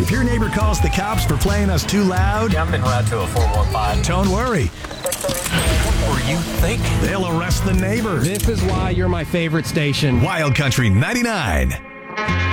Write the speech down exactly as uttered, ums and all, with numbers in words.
If your neighbor calls the cops for playing us too loud, Yeah, I'm en route to a four one five. don't worry. What were you thinking? They'll arrest the neighbor. This is why you're my favorite station. Wild Country ninety-nine.